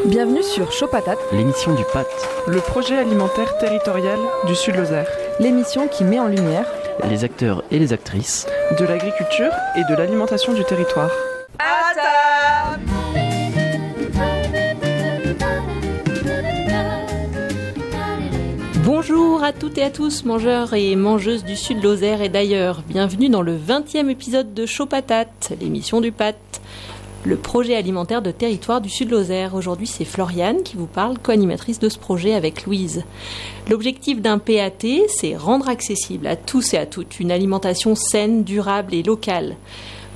Bienvenue sur Chaud Patate, l'émission du PAT, le projet alimentaire territorial du Sud-Lozère. L'émission qui met en lumière les acteurs et les actrices de l'agriculture et de l'alimentation du territoire. À table. Bonjour à toutes et à tous, mangeurs et mangeuses du Sud-Lozère et d'ailleurs. Bienvenue dans le 20e épisode de Chaud Patate, l'émission du PAT, le projet alimentaire de territoire du Sud-Lozère. Aujourd'hui, c'est Floriane qui vous parle, co-animatrice de ce projet avec Louise. L'objectif d'un PAT, c'est rendre accessible à tous et à toutes une alimentation saine, durable et locale. Comment ?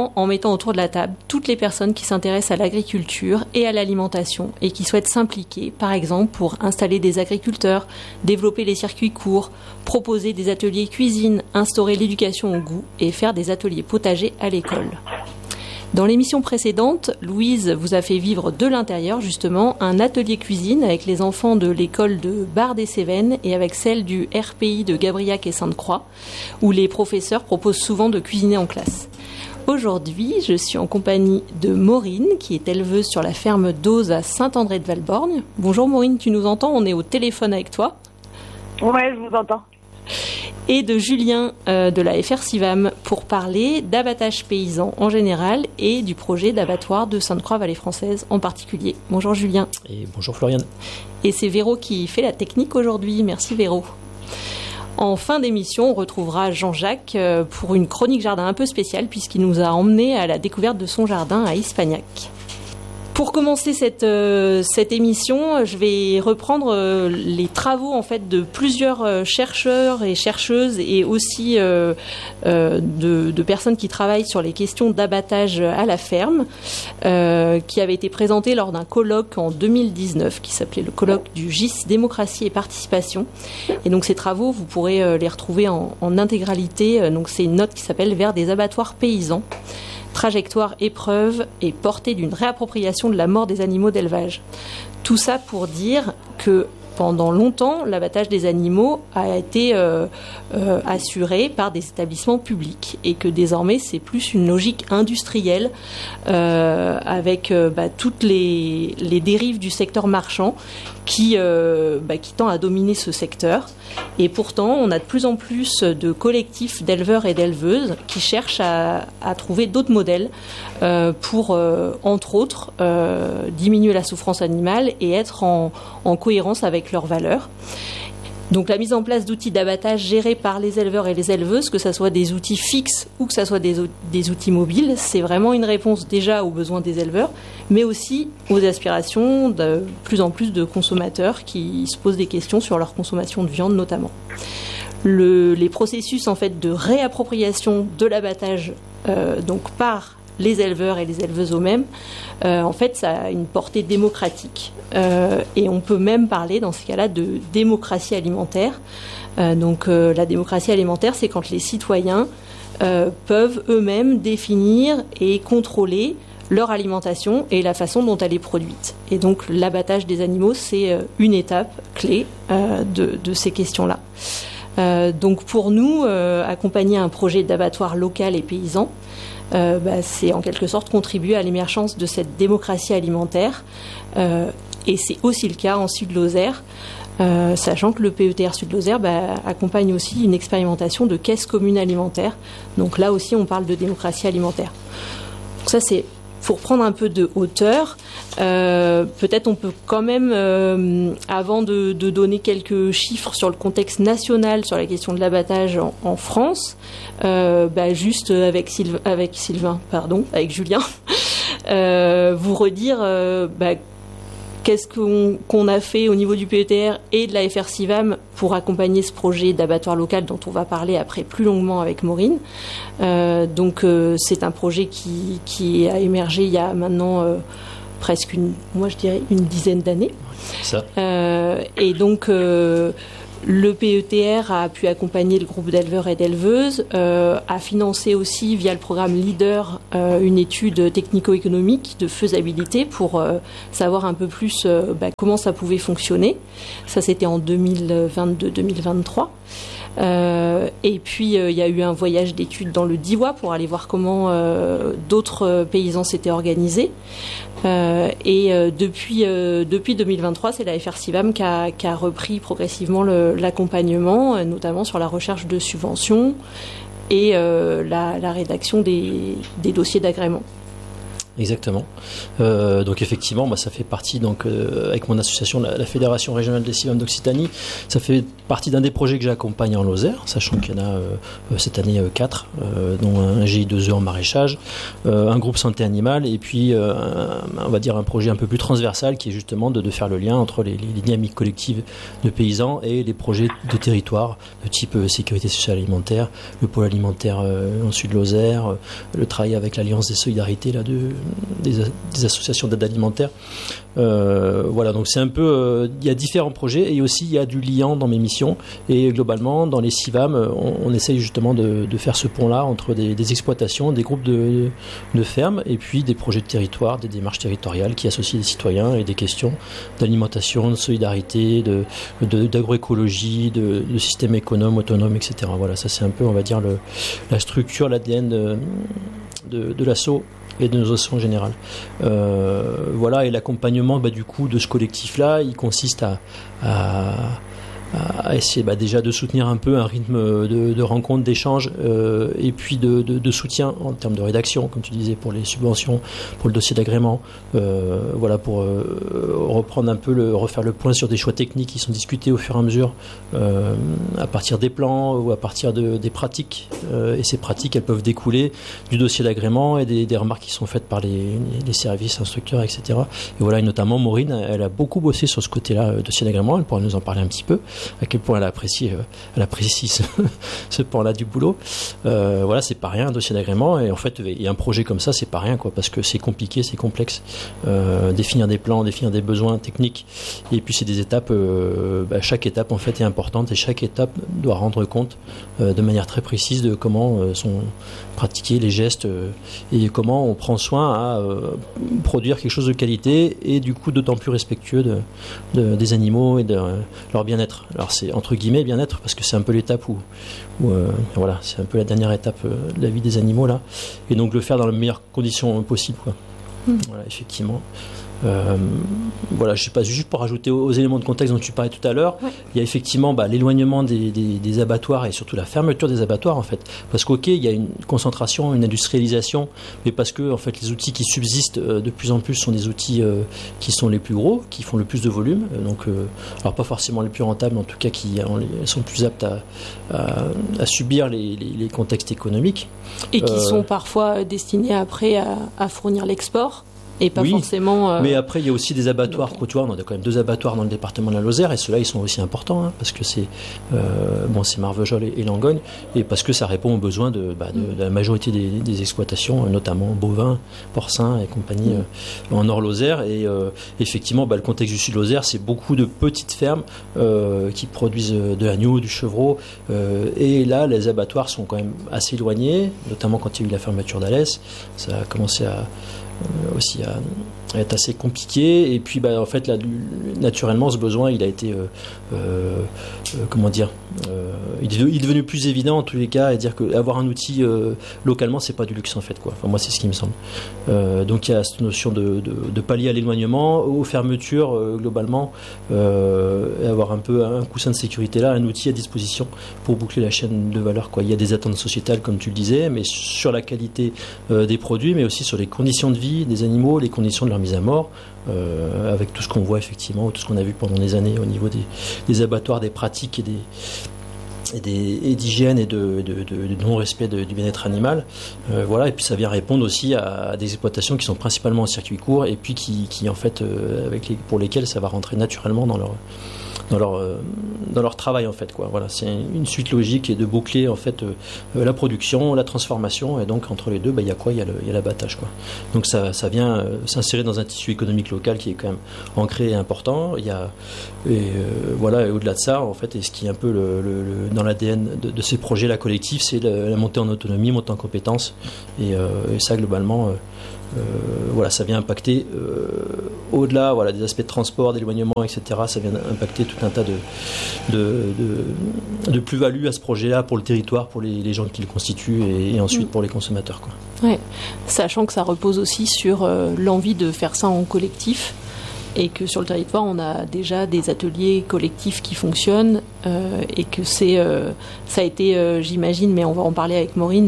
En mettant autour de la table toutes les personnes qui s'intéressent à l'agriculture et à l'alimentation et qui souhaitent s'impliquer, par exemple pour installer des agriculteurs, développer les circuits courts, proposer des ateliers cuisine, instaurer l'éducation au goût et faire des ateliers potagers à l'école. Dans l'émission précédente, Louise vous a fait vivre de l'intérieur justement un atelier cuisine avec les enfants de l'école de Bar-des-Cévennes et avec celle du RPI de Gabriac et Sainte-Croix, où les professeurs proposent souvent de cuisiner en classe. Aujourd'hui, je suis en compagnie de Maureen, qui est éleveuse sur la ferme d'Oz à Saint-André-de-Valborgne. Bonjour Maureen, tu nous entends ? On est au téléphone avec toi. Ouais, je vous entends. Et de Julien de la FR-CIVAM pour parler d'abattage paysan en général et du projet d'abattoir de Sainte-Croix-Vallée Française en particulier. Bonjour Julien. Et bonjour Floriane. Et c'est Véro qui fait la technique aujourd'hui. Merci Véro. En fin d'émission, on retrouvera Jean-Jacques pour une chronique jardin un peu spéciale puisqu'il nous a emmenés à la découverte de son jardin à Ispagnac. Pour commencer cette émission, je vais reprendre les travaux en fait de plusieurs chercheurs et chercheuses et aussi de personnes qui travaillent sur les questions d'abattage à la ferme, qui avaient été présentés lors d'un colloque en 2019 qui s'appelait le colloque du GIS Démocratie et Participation. Et donc ces travaux, vous pourrez les retrouver en intégralité. Donc c'est une note qui s'appelle Vers des abattoirs paysans. Trajectoire, épreuve et portée d'une réappropriation de la mort des animaux d'élevage. Tout ça pour dire que pendant longtemps, l'abattage des animaux a été assuré par des établissements publics et que désormais c'est plus une logique industrielle avec toutes les dérives du secteur marchand qui tend à dominer ce secteur. Et pourtant, on a de plus en plus de collectifs d'éleveurs et d'éleveuses qui cherchent à trouver d'autres modèles pour, entre autres, diminuer la souffrance animale et être en cohérence avec leurs valeurs. Donc la mise en place d'outils d'abattage gérés par les éleveurs et les éleveuses, que ce soit des outils fixes ou que ce soit des outils mobiles, c'est vraiment une réponse déjà aux besoins des éleveurs, mais aussi aux aspirations de plus en plus de consommateurs qui se posent des questions sur leur consommation de viande notamment. Les processus en fait de réappropriation de l'abattage donc par les éleveurs et les éleveuses eux-mêmes, en fait, ça a une portée démocratique. Et on peut même parler, dans ce cas-là, de démocratie alimentaire. La démocratie alimentaire, c'est quand les citoyens peuvent eux-mêmes définir et contrôler leur alimentation et la façon dont elle est produite. Et donc, l'abattage des animaux, c'est une étape clé de ces questions-là. Donc, pour nous, accompagner un projet d'abattoir local et paysan, c'est en quelque sorte contribuer à l'émergence de cette démocratie alimentaire et c'est aussi le cas en Sud-Lozère, sachant que le PETR Sud-Lozère accompagne aussi une expérimentation de caisse commune alimentaire. Donc là aussi on parle de démocratie alimentaire. Donc ça c'est pour prendre un peu de hauteur. Peut-être on peut quand même, avant de donner quelques chiffres sur le contexte national sur la question de l'abattage en France, juste avec Julien, vous redire qu'est-ce qu'on a fait au niveau du PETR et de la FR-CIVAM pour accompagner ce projet d'abattoir local dont on va parler après plus longuement avec Maureen. C'est un projet qui a émergé il y a maintenant presque une dizaine d'années. Ça. Et donc le PETR a pu accompagner le groupe d'éleveurs et d'éleveuses, a financé aussi via le programme LEADER une étude technico-économique de faisabilité pour savoir un peu plus comment ça pouvait fonctionner. Ça c'était en 2022-2023. Et puis il y a eu un voyage d'études dans le Diois pour aller voir comment d'autres paysans s'étaient organisés. Depuis 2023, c'est la FR-CIVAM qui a repris progressivement l'accompagnement, notamment sur la recherche de subventions et la rédaction des dossiers d'agrément. Exactement. Donc effectivement, ça fait partie, avec mon association, la Fédération régionale des CIVAM d'Occitanie, ça fait partie d'un des projets que j'accompagne en Lozère, sachant qu'il y en a cette année 4, dont un GI2E en maraîchage, un groupe santé animale, et puis on va dire un projet un peu plus transversal qui est justement de faire le lien entre les dynamiques collectives de paysans et les projets de territoire de type sécurité sociale alimentaire, le pôle alimentaire en Sud-Lozère, le travail avec l'Alliance des solidarités des associations d'aide alimentaire. Donc c'est un peu, il y a différents projets et aussi il y a du liant dans mes missions, et globalement dans les CIVAM on essaye justement de faire ce pont là entre des exploitations, des groupes de fermes et puis des projets de territoire, des démarches territoriales qui associent les citoyens et des questions d'alimentation, de solidarité, d'agroécologie, de système autonome, etc. Voilà, ça c'est un peu, on va dire, la structure, l'ADN de l'ASSO et de nos associations en général. Et l'accompagnement du coup de ce collectif-là, il consiste à essayer déjà de soutenir un peu un rythme de rencontres, d'échanges, et puis de soutien en termes de rédaction, comme tu disais, pour les subventions, pour le dossier d'agrément, pour reprendre un peu, refaire le point sur des choix techniques qui sont discutés au fur et à mesure, à partir des plans ou à partir des pratiques, et ces pratiques elles peuvent découler du dossier d'agrément et des remarques qui sont faites par les services instructeurs, etc. Et notamment Maureen, elle a beaucoup bossé sur ce côté-là, dossier d'agrément, elle pourra nous en parler un petit peu, à quel point elle apprécie ce point-là du boulot. C'est pas rien un dossier d'agrément, et en fait il y a un projet comme ça, c'est pas rien parce que c'est compliqué, c'est complexe, définir des plans, définir des besoins techniques, et puis c'est des étapes, chaque étape en fait est importante, et chaque étape doit rendre compte de manière très précise de comment sont pratiqués les gestes, et comment on prend soin à produire quelque chose de qualité, et du coup d'autant plus respectueux des animaux et de leur bien-être. Alors c'est entre guillemets bien-être parce que c'est un peu l'étape où c'est un peu la dernière étape de la vie des animaux là, et donc le faire dans les meilleures conditions possibles, quoi. Effectivement. Je sais pas, juste pour rajouter aux éléments de contexte dont tu parlais tout à l'heure, il y a effectivement l'éloignement des abattoirs et surtout la fermeture des abattoirs en fait, parce il y a une concentration, une industrialisation, mais parce que en fait les outils qui subsistent de plus en plus sont des outils qui sont les plus gros, qui font le plus de volume, alors pas forcément les plus rentables, mais en tout cas qui sont plus aptes à subir les contextes économiques et qui sont parfois destinés après à fournir l'export. Et pas forcément. Mais après, il y a aussi des abattoirs. Tu vois, on a quand même 2 abattoirs dans le département de la Lozère, et ceux-là, ils sont aussi importants, parce que c'est Marvejols et Langogne, et parce que ça répond aux besoins de la majorité des exploitations, notamment bovins, porcins et compagnie en Nord-Lozère. Et effectivement, le contexte du Sud-Lozère, c'est beaucoup de petites fermes qui produisent de l'agneau, du chevreau, et là, les abattoirs sont quand même assez éloignés, notamment quand il y a eu la fermeture d'Alès. Ça a commencé aussi à être assez compliqué, et puis en fait là, naturellement ce besoin il a été il est devenu plus évident en tous les cas, et dire qu'avoir un outil localement c'est pas du luxe en fait, quoi. Enfin, moi c'est ce qui me semble. Donc il y a cette notion de pallier à l'éloignement, aux fermetures globalement, et avoir un peu un coussin de sécurité là, un outil à disposition pour boucler la chaîne de valeur, quoi. Il y a des attentes sociétales comme tu le disais, mais sur la qualité des produits, mais aussi sur les conditions de vie des animaux, les conditions de leur mise à mort, avec tout ce qu'on voit effectivement, tout ce qu'on a vu pendant des années au niveau des abattoirs, des pratiques et d'hygiène et de non-respect du bien-être animal. Et puis ça vient répondre aussi à des exploitations qui sont principalement en circuit court, et puis qui en fait pour lesquelles ça va rentrer naturellement dans leur travail en fait, quoi. Voilà, c'est une suite logique, et de boucler en fait la production, la transformation, et donc entre les deux, il y a quoi, il y a l'abattage, quoi. Donc ça vient s'insérer dans un tissu économique local qui est quand même ancré et important. Il y a et au-delà de ça en fait, et ce qui est un peu dans l'ADN de ces projets là collectifs, c'est la montée en autonomie, montée en compétences, et ça globalement voilà, ça vient impacter au-delà, voilà, des aspects de transport, d'éloignement, etc. Ça vient impacter tout un tas de plus-value à ce projet-là pour le territoire, pour les gens qui le constituent et ensuite pour les consommateurs, quoi. Ouais. Sachant que ça repose aussi sur l'envie de faire ça en collectif. Et que sur le territoire, on a déjà des ateliers collectifs qui fonctionnent et que ça a été, j'imagine, mais on va en parler avec Maureen,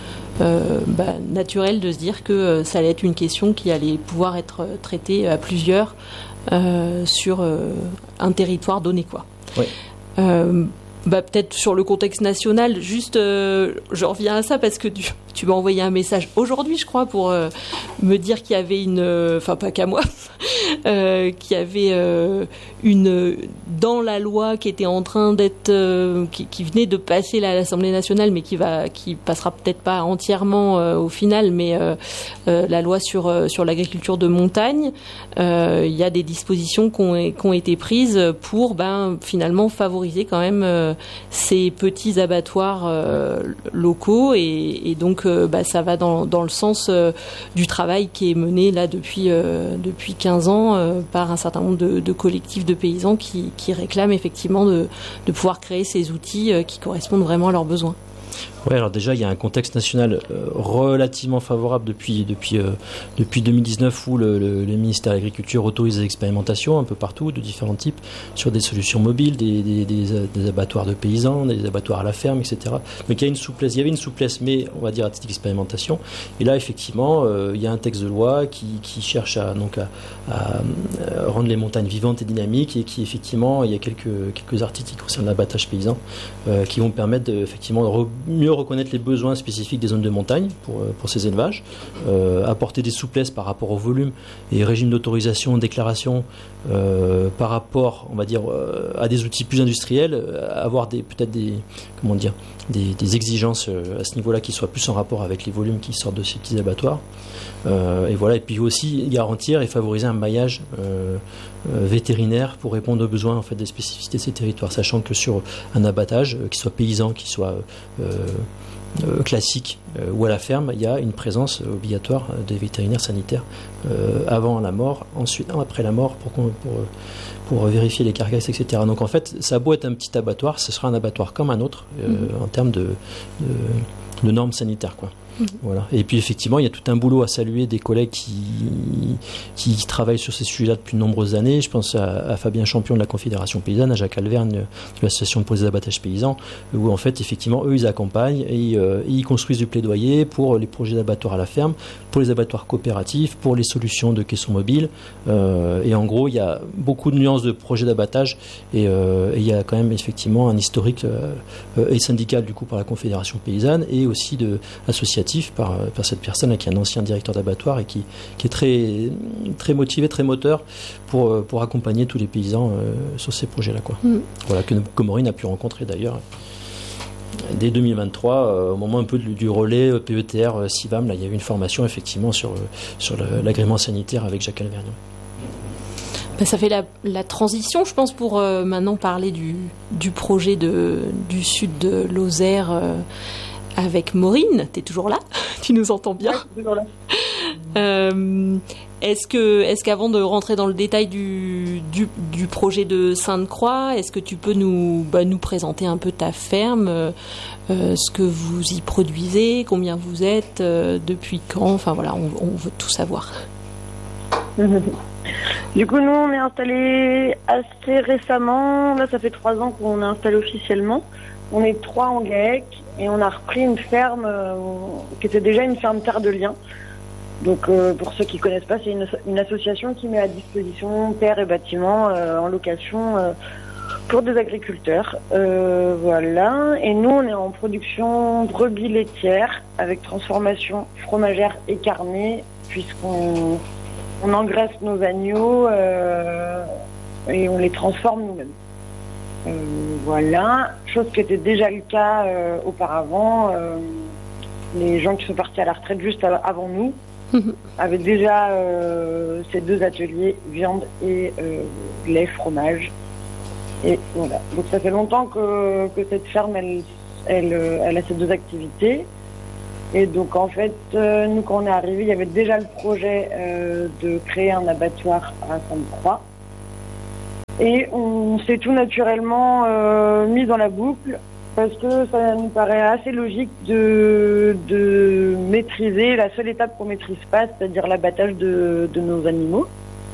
naturel de se dire que ça allait être une question qui allait pouvoir être traitée à plusieurs sur un territoire donné, quoi. Ouais. Peut-être sur le contexte national, juste, je reviens à ça parce que tu m'as envoyé un message aujourd'hui, je crois, pour me dire qu'il y avait enfin pas qu'à moi, qu'il y avait dans la loi qui était en train d'être, qui venait de passer à l'Assemblée nationale, mais qui passera peut-être pas entièrement au final, mais la loi sur l'agriculture de montagne, il y a des dispositions qui ont été prises pour finalement favoriser quand même ces petits abattoirs locaux et donc ça va dans le sens du travail qui est mené là depuis 15 ans par un certain nombre de collectifs de paysans qui réclament effectivement de pouvoir créer ces outils qui correspondent vraiment à leurs besoins. Ouais, alors déjà il y a un contexte national relativement favorable depuis 2019 où le ministère de l'Agriculture autorise des expérimentations un peu partout de différents types sur des solutions mobiles, des abattoirs de paysans, des abattoirs à la ferme, etc. Donc il y avait une souplesse, mais on va dire à titre d'expérimentation. Et là effectivement il y a un texte de loi qui cherche à rendre les montagnes vivantes et dynamiques et qui effectivement il y a quelques articles qui concernent l'abattage paysan qui vont permettre effectivement de mieux reconnaître les besoins spécifiques des zones de montagne pour ces élevages, apporter des souplesses par rapport au volume et régime d'autorisation, déclaration par rapport, on va dire, à des outils plus industriels, avoir peut-être des exigences à ce niveau-là qui soient plus en rapport avec les volumes qui sortent de ces petits abattoirs. Et voilà, et puis aussi garantir et favoriser un maillage vétérinaire pour répondre aux besoins en fait des spécificités de ces territoires, sachant que sur un abattage, qu'il soit paysan, qu'il soit classique ou à la ferme, il y a une présence obligatoire des vétérinaires sanitaires avant la mort, ensuite après la mort pour vérifier les carcasses, etc. Donc en fait, ça a beau être un petit abattoir, ce sera un abattoir comme un autre en termes de normes sanitaires, quoi. Voilà. Et puis effectivement, il y a tout un boulot à saluer des collègues qui travaillent sur ces sujets-là depuis de nombreuses années. Je pense à Fabien Champion de la Confédération Paysanne, à Jacques Alvergne de l'Association pour les abattages paysans, où en fait, effectivement, eux, ils accompagnent et ils construisent du plaidoyer pour les projets d'abattoirs à la ferme, pour les abattoirs coopératifs, pour les solutions de caissons mobiles. Et en gros, il y a beaucoup de nuances de projets d'abattage et il y a quand même effectivement un historique et syndical du coup par la Confédération Paysanne et aussi associatif par cette personne qui est un ancien directeur d'abattoir et qui est très, très motivé, très moteur pour accompagner tous les paysans sur ces projets-là, quoi. Voilà, que Maureen a pu rencontrer d'ailleurs dès 2023 au moment un peu du relais PETR CIVAM. Là, il y a eu une formation effectivement sur l'agrément sanitaire avec Jacques Alvergne. Ça fait la transition, je pense, pour maintenant parler du projet du sud de Lozère avec Maureen. Tu es toujours là? Tu nous entends bien? Oui, toujours là. Est-ce qu'avant de rentrer dans le détail du projet de Sainte-Croix, est-ce que tu peux nous présenter un peu ta ferme, ce que vous y produisez, combien vous êtes, depuis quand? Enfin voilà, on veut tout savoir. Du coup, nous, on est installés assez récemment. Là, ça fait 3 ans qu'on est installé officiellement. On est 3 en GAEC et on a repris une ferme qui était déjà une ferme terre de liens. Donc, pour ceux qui connaissent pas, c'est une association qui met à disposition terre et bâtiments en location pour des agriculteurs. Voilà. Et nous, on est en production brebis laitière avec transformation fromagère et carnée, puisqu'on engraisse nos agneaux et on les transforme nous-mêmes. Voilà, chose qui était déjà le cas auparavant. Les gens qui sont partis à la retraite juste avant nous avaient déjà ces 2 ateliers, viande et lait, fromage. Et voilà. Donc ça fait longtemps que cette ferme, elle a ces 2 activités. Et donc en fait, nous quand on est arrivé, il y avait déjà le projet de créer un abattoir à Sainte-Croix. Et on s'est tout naturellement mis dans la boucle parce que ça nous paraît assez logique de maîtriser la seule étape qu'on maîtrise pas, c'est-à-dire l'abattage de nos animaux.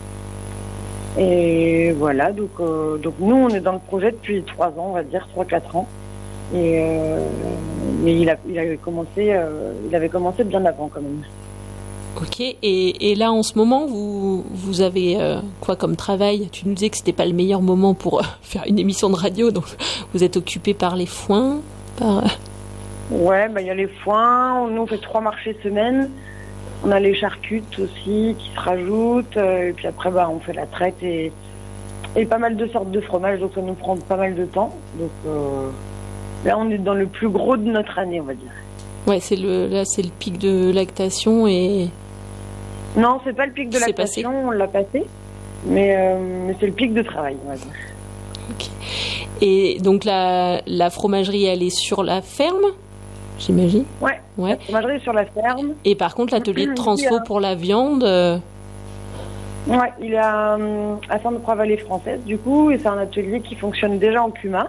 Et voilà, donc nous on est dans le projet depuis 3 ans, on va dire 3-4 ans. Et mais il avait commencé bien avant quand même. Ok, et là en ce moment vous avez quoi comme travail? Tu nous disais que c'était pas le meilleur moment pour faire une émission de radio, donc vous êtes occupé par les foins, Ouais, il y a les foins, nous on fait 3 marchés semaine, on a les charcutes aussi qui se rajoutent, et puis après on fait la traite et pas mal de sortes de fromages, donc ça nous prend pas mal de temps. Donc là on est dans le plus gros de notre année, on va dire. Ouais, c'est le pic de lactation et... Non, c'est pas le pic de lactation, on l'a passé, mais c'est le pic de travail, on va dire. Ok. Et donc la fromagerie, elle est sur la ferme, j'imagine? Ouais. La fromagerie est sur la ferme. Et par contre, l'atelier de transfo pour la viande... Ouais, il est à Sainte-Croix-Vallée française, du coup, et c'est un atelier qui fonctionne déjà en CUMA.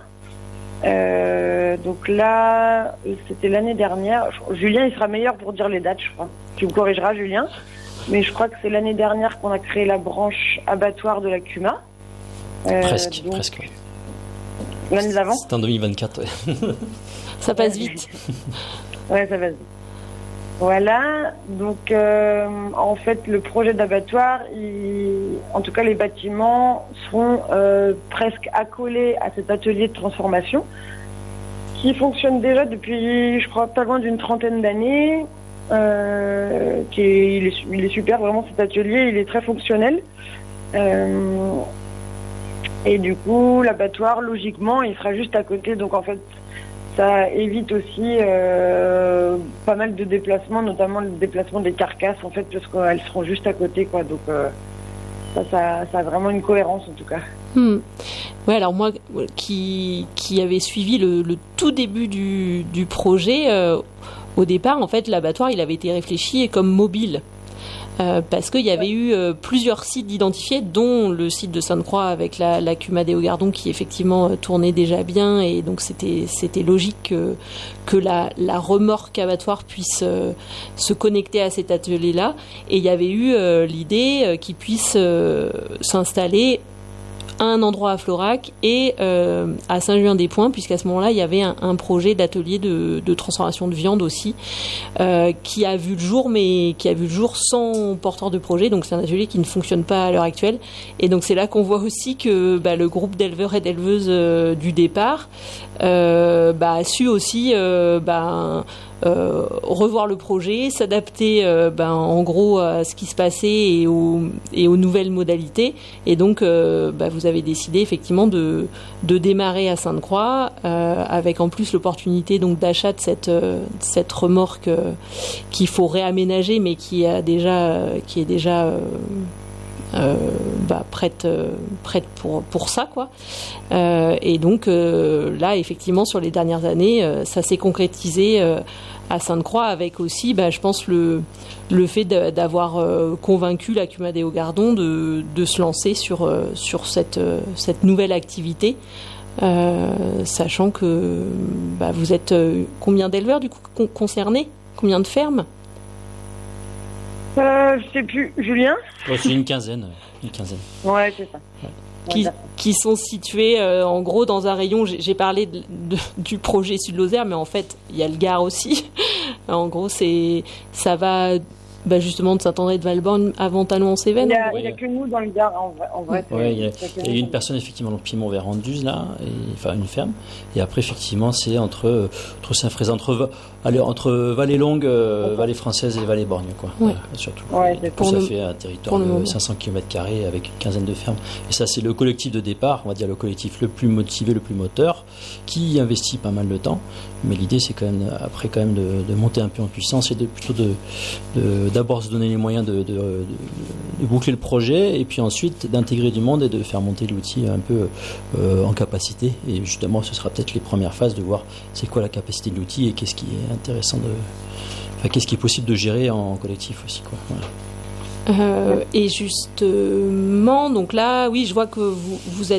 Donc là, c'était l'année dernière. Julien, il sera meilleur pour dire les dates, je crois. Tu me corrigeras, Julien. Mais je crois que c'est l'année dernière qu'on a créé la branche abattoir de la CUMA. Presque. L'année d'avant. C'est en 2024, ouais. Ça passe vite. Ouais, ça passe vite. Voilà, donc en fait le projet d'abattoir, en tout cas les bâtiments seront presque accolés à cet atelier de transformation qui fonctionne déjà depuis, je crois, pas loin d'une 30aine d'années. Il est super, vraiment cet atelier, il est très fonctionnel. Et du coup l'abattoir, logiquement, il sera juste à côté, donc en fait ça évite aussi pas mal de déplacements, notamment le déplacement des carcasses, en fait, parce qu'elles seront juste à côté, quoi. Donc ça a vraiment une cohérence, en tout cas. Ouais, alors moi, qui avait suivi le tout début du projet, au départ, en fait, l'abattoir, il avait été réfléchi comme mobile. Parce qu'il y avait eu plusieurs sites identifiés, dont le site de Sainte-Croix avec la CUMA des Hauts-Gardons qui effectivement tournait déjà bien, et donc c'était logique que la remorque abattoir puisse se connecter à cet atelier-là. Et il y avait eu l'idée qu'il puisse s'installer à un endroit à Florac et à Saint-Julien-des-Points, puisqu'à ce moment-là, il y avait un projet d'atelier de transformation de viande aussi, qui a vu le jour, mais qui a vu le jour sans porteur de projet. Donc c'est un atelier qui ne fonctionne pas à l'heure actuelle. Et donc c'est là qu'on voit aussi que le groupe d'éleveurs et d'éleveuses du départ a su aussi revoir le projet, s'adapter en gros à ce qui se passait et aux nouvelles modalités. Et donc vous avez décidé effectivement de démarrer à Sainte-Croix, avec en plus l'opportunité donc d'achat de cette remorque qu'il faut réaménager, mais qui est déjà prête pour ça, quoi. Et donc là effectivement sur les dernières années ça s'est concrétisé à Sainte-Croix, avec aussi je pense le fait d'avoir convaincu la CUMA des Hauts-Gardons de se lancer sur cette nouvelle activité, sachant que vous êtes combien d'éleveurs du coup concernés, combien de fermes? Je sais plus, Julien. C'est une quinzaine. Ouais, c'est ça. Qui sont situés en gros dans un rayon, j'ai parlé du projet Sud-Lozère, mais en fait il y a le Gard aussi. En gros ça va justement de Saint-André de Valborgne à Talon-en-Cévennes. Il n'y a que nous dans le Gard, en vrai. Ouais, il y a une personne effectivement dans le Piémont vers Anduze, là, enfin une ferme. Et après effectivement c'est entre Saint-Frézin, entre Vallée Longue, Vallée Française et Vallée Borgne, quoi. Ouais. Surtout. Ouais, ça fait un territoire de 500 km² avec une quinzaine de fermes. Et ça c'est le collectif de départ, on va dire le collectif le plus motivé, le plus moteur, qui investit pas mal de temps. Mais l'idée c'est quand même après de monter un peu en puissance et plutôt d'abord se donner les moyens de boucler le projet, et puis ensuite d'intégrer du monde et de faire monter l'outil un peu en capacité. Et justement ce sera peut-être les premières phases de voir c'est quoi la capacité de l'outil et qu'est-ce qui est intéressant qu'est-ce qui est possible de gérer en collectif aussi, quoi. Voilà. Et justement, donc là, oui, je vois que vous